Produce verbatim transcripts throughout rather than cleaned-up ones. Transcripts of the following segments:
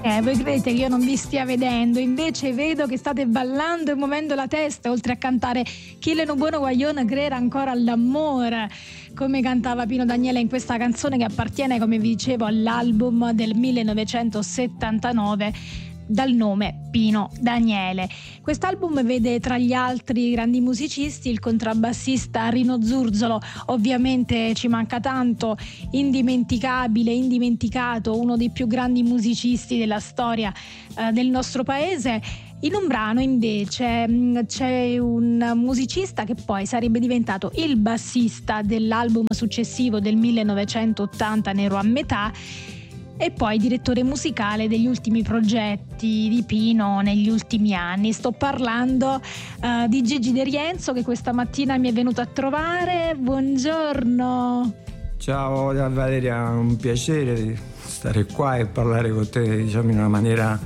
Eh, voi credete che io non vi stia vedendo, invece vedo che state ballando e muovendo la testa, oltre a cantare Chi le no buono guaglione crea ancora all'amore, come cantava Pino Daniele in questa canzone che appartiene, come vi dicevo, all'album del millenovecentosettantanove dal nome Pino Daniele. Quest'album vede tra gli altri grandi musicisti il contrabbassista Rino Zurzolo, ovviamente ci manca tanto, indimenticabile, indimenticato, uno dei più grandi musicisti della storia eh, del nostro paese. In un brano invece c'è un musicista che poi sarebbe diventato il bassista dell'album successivo del millenovecentottanta, Nero a metà, e poi direttore musicale degli ultimi progetti di Pino negli ultimi anni. Sto parlando uh, di Gigi De Rienzo, che questa mattina mi è venuto a trovare. Buongiorno. Ciao Valeria, un piacere stare qua e parlare con te, diciamo, in una maniera.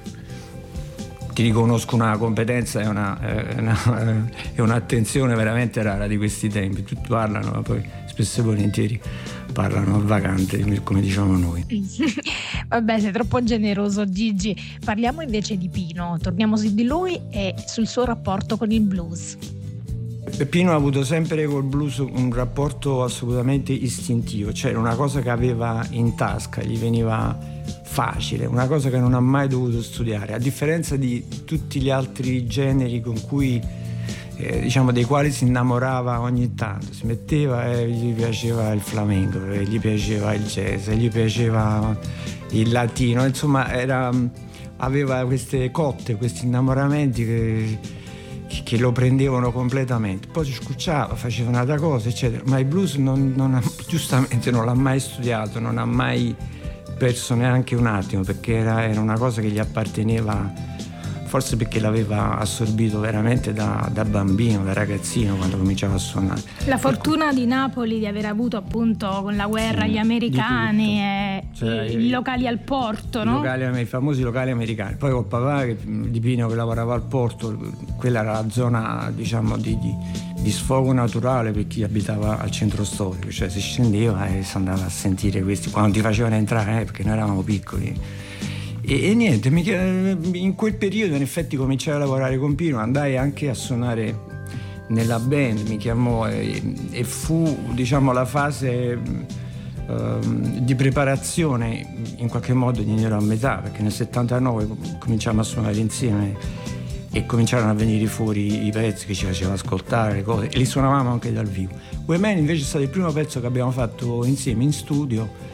Ti riconosco una competenza e una, eh, una, eh, un'attenzione veramente rara di questi tempi. Tutti parlano, ma poi spesso e volentieri parlano a vacante, come diciamo noi. Vabbè, sei troppo generoso, Gigi. Parliamo invece di Pino. Torniamo su di lui e sul suo rapporto con il blues. Pino ha avuto sempre col blues un rapporto assolutamente istintivo, cioè una cosa che aveva in tasca, gli veniva facile, una cosa che non ha mai dovuto studiare, a differenza di tutti gli altri generi con cui eh, diciamo dei quali si innamorava ogni tanto. Si metteva e gli piaceva il flamenco, e gli piaceva il jazz, e gli piaceva il latino, insomma era, aveva queste cotte, questi innamoramenti che che lo prendevano completamente. Poi si scucciava, faceva un'altra cosa, eccetera, ma il blues non, non ha, giustamente non l'ha mai studiato, non ha mai perso neanche un attimo, perché era, era una cosa che gli apparteneva, forse perché l'aveva assorbito veramente da, da bambino, da ragazzino, quando cominciava a suonare. La fortuna di Napoli di aver avuto appunto con la guerra sì, gli americani e cioè, i, i locali al porto, no? Locali, i famosi locali americani. Poi col papà che, di Pino, che lavorava al porto, quella era la zona, diciamo, di, di, di sfogo naturale per chi abitava al centro storico, cioè si scendeva e si andava a sentire questi quando ti facevano entrare, eh, perché noi eravamo piccoli. E, e niente, mi, in quel periodo in effetti cominciai a lavorare con Pino, andai anche a suonare nella band, mi chiamò e, e fu, diciamo, la fase uh, di preparazione in qualche modo di Nero a metà, perché nel settantanove cominciamo a suonare insieme e cominciarono a venire fuori i pezzi che ci faceva ascoltare, le cose, e li suonavamo anche dal vivo. We Man invece è stato il primo pezzo che abbiamo fatto insieme in studio.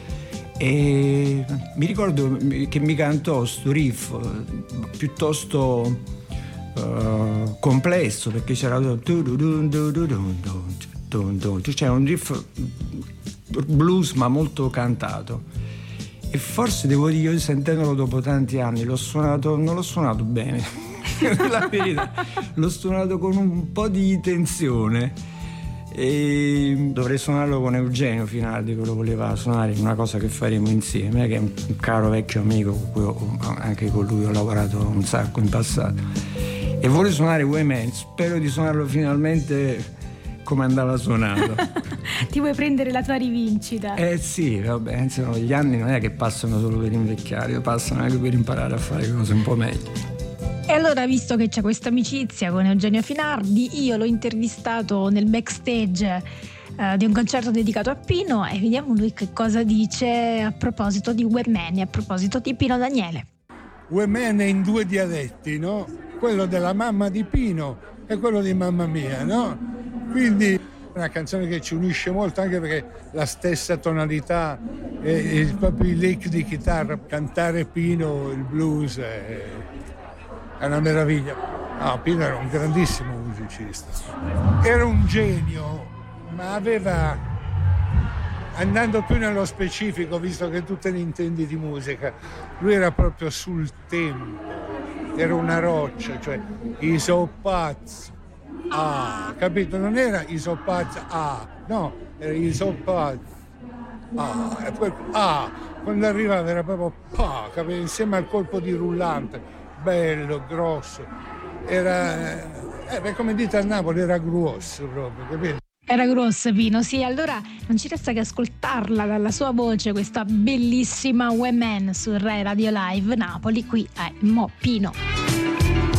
E mi ricordo che mi cantò sto riff piuttosto uh, complesso, perché c'era c'è un riff blues ma molto cantato, e forse devo dire, io sentendolo dopo tanti anni l'ho suonato, non l'ho suonato bene la verità, l'ho suonato con un po' di tensione. E dovrei suonarlo con Eugenio Finardi, che lo voleva suonare in una cosa che faremo insieme, che è un caro vecchio amico con cui ho, anche con lui ho lavorato un sacco in passato, e vuole suonare We Man. Spero di suonarlo finalmente come andava suonato. Ti vuoi prendere la tua rivincita? Eh sì, vabbè, insomma, gli anni non è che passano solo per invecchiare, passano anche per imparare a fare cose un po' meglio. E allora, visto che c'è questa amicizia con Eugenio Finardi, io l'ho intervistato nel backstage eh, di un concerto dedicato a Pino, e vediamo lui che cosa dice a proposito di We Man e a proposito di Pino Daniele. We Man è in due dialetti, no? Quello della mamma di Pino e quello di mamma mia, no? Quindi è una canzone che ci unisce molto, anche perché la stessa tonalità e, e proprio il lick di chitarra. Cantare Pino, il blues è... è una meraviglia. No, Pino era un grandissimo musicista, era un genio, ma aveva, andando più nello specifico, visto che tu te ne intendi di musica, lui era proprio sul tempo, era una roccia, cioè isopaz, ah, capito? Non era isopaz, ah, no, era isopaz, ah, e poi ah, quando arrivava era proprio pa, capito? Insieme al colpo di rullante, bello, grosso, era, eh, beh, come dite a Napoli, era grosso proprio, capito? Era grossa Pino, sì, allora non ci resta che ascoltarla dalla sua voce, questa bellissima Women su Rai Radio Live Napoli, qui è Mo Pino.